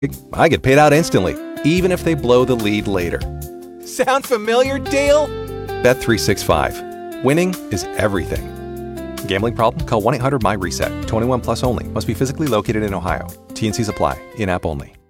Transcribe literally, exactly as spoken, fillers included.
I get paid out instantly, even if they blow the lead later. Sound familiar, Dale? Bet three sixty-five. Winning is everything. Gambling problem? Call one eight hundred M Y RESET. twenty-one plus only. Must be physically located in Ohio. T N Cs apply. In-app only.